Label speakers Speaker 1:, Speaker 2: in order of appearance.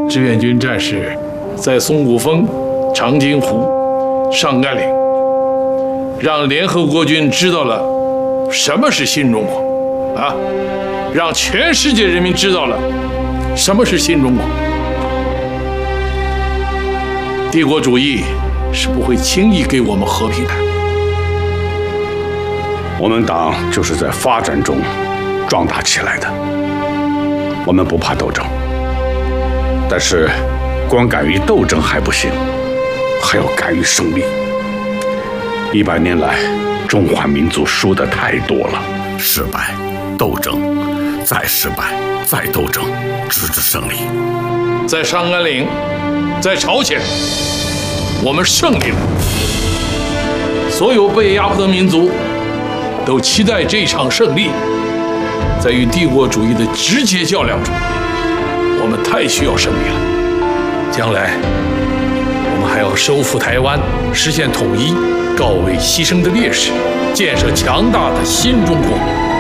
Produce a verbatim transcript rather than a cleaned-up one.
Speaker 1: 志愿军战士在松骨峰、长津湖、上甘岭，让联合国军知道了什么是新中国啊，让全世界人民知道了什么是新中国。帝国主义是不会轻易给我们和平的。
Speaker 2: 我们党就是在发展中壮大起来的，我们不怕斗争，但是光敢于斗争还不行，还要敢于胜利。一百年来，中华民族输的太多了，失败、斗争，再失败、再斗争，直至胜利。
Speaker 1: 在上甘岭，在朝鲜，我们胜利了。所有被压迫的民族都期待这场胜利。在与帝国主义的直接较量中，我们太需要胜利了。将来，我们还要收复台湾，实现统一，告慰牺牲的烈士，建设强大的新中国。